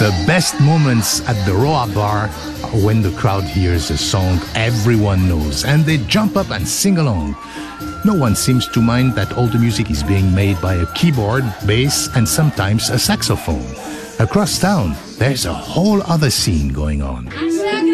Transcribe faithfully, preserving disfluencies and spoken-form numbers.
The best moments at the Roa Bar are when the crowd hears a song everyone knows and they jump up and sing along. No one seems to mind that all the music is being made by a keyboard, bass, and sometimes a saxophone. Across town, there's a whole other scene going on.